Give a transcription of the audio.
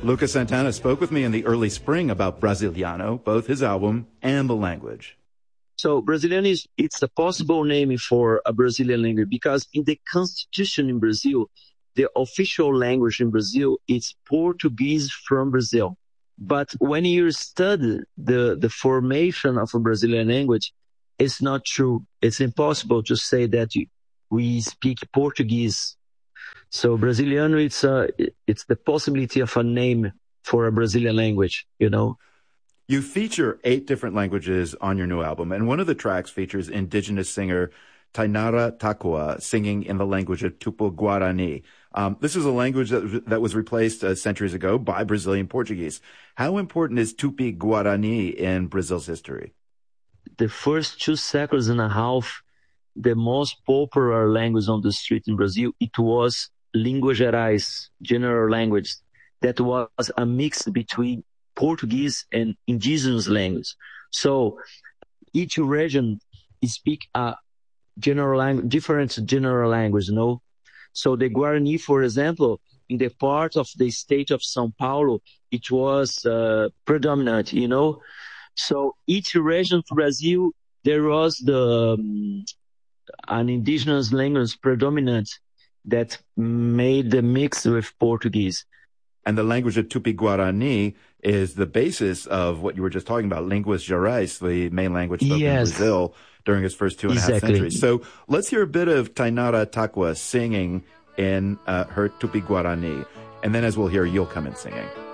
Lucas Santana spoke with me in the early spring about Brasiliano, both his album and the language. So Braziliano it's a possible name for a Brazilian language because in the constitution in Brazil, the official language in Brazil is Portuguese from Brazil. But when you study the formation of a Brazilian language, it's not true. It's impossible to say that we speak Portuguese. So Brasiliano, it's the possibility of a name for a Brazilian language, you know. You feature 8 different languages on your new album, and one of the tracks features indigenous singer Tainara Takoa singing in the language of Tupi-Guarani. This is a language that was replaced centuries ago by Brazilian Portuguese. How important is Tupi-Guarani in Brazil's history? The first 2 seconds and a half, the most popular language on the street in Brazil, it was Língua Gerais, general language, that was a mix between Portuguese and indigenous language. So each region speak a general language, different general language, you know. So the Guarani, for example, in the part of the state of São Paulo, it was predominant, you know. So each region of Brazil, there was an indigenous language predominant that made the mix with Portuguese. And the language of Tupi-Guarani is the basis of what you were just talking about, Línguas Gerais, the main language spoken in Brazil during its first 2.5 centuries. So let's hear a bit of Tainara Takoa singing in her Tupi-Guarani. And then as we'll hear, you'll come in singing.